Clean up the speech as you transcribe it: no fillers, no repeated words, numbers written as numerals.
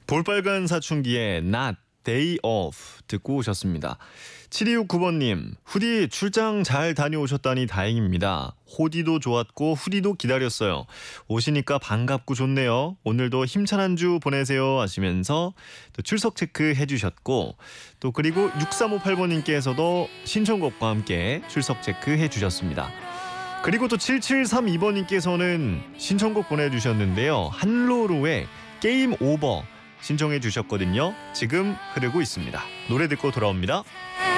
볼빨간 사춘기의 Not Day Off 듣고 오셨습니다. 7269번님, 후디 출장 잘 다녀오셨다니 다행입니다. 호디도 좋았고 후디도 기다렸어요. 오시니까 반갑고 좋네요. 오늘도 힘찬 한 주 보내세요 하시면서 또 출석 체크 해주셨고, 또 그리고 6358번님께서도 신청곡과 함께 출석 체크 해주셨습니다. 그리고 또 7732번님께서는 신청곡 보내주셨는데요. 한로루의 게임 오버 신청해 주셨거든요. 지금 흐르고 있습니다. 노래 듣고 돌아옵니다.